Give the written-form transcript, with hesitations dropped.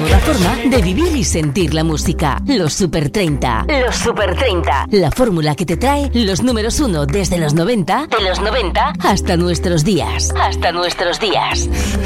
nueva forma de vivir y sentir la música. Los Super 30. Los Super 30. La fórmula que te trae los números 1 desde los 90, de los 90 hasta nuestros días. Hasta nuestros días.